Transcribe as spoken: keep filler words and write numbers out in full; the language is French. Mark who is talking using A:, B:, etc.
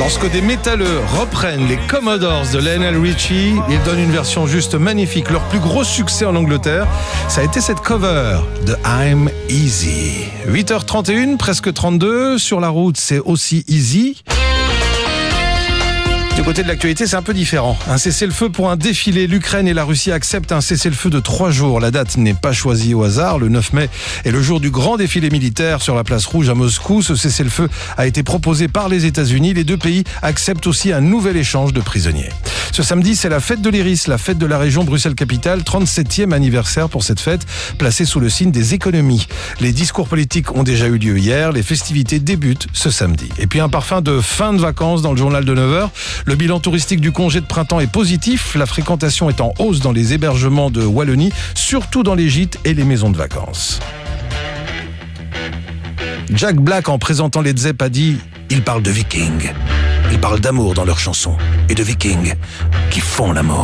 A: Lorsque des métalleux reprennent les Commodores de Lionel Richie, ils donnent une version juste magnifique. Leur plus gros succès en Angleterre, ça a été cette cover de I'm Easy. huit heures trente et une, presque trente-deux, sur la route c'est aussi easy. Du côté de l'actualité, c'est un peu différent. Un cessez-le-feu pour un défilé. L'Ukraine et la Russie acceptent un cessez-le-feu de trois jours. La date n'est pas choisie au hasard. Le neuf mai est le jour du grand défilé militaire sur la place Rouge à Moscou. Ce cessez-le-feu a été proposé par les États-Unis. Les deux pays acceptent aussi un nouvel échange de prisonniers. Ce samedi, c'est la fête de l'Iris, la fête de la région Bruxelles-Capitale, trente-septième anniversaire pour cette fête, placée sous le signe des économies. Les discours politiques ont déjà eu lieu hier. Les festivités débutent ce samedi. Et puis un parfum de fin de vacances dans le journal de neuf heures. Le bilan touristique du congé de printemps est positif. La fréquentation est en hausse dans les hébergements de Wallonie, surtout dans les gîtes et les maisons de vacances. Jack Black, en présentant Led Zepp, a dit « Ils parlent de vikings. Ils parlent d'amour dans leurs chansons et de vikings qui font l'amour. »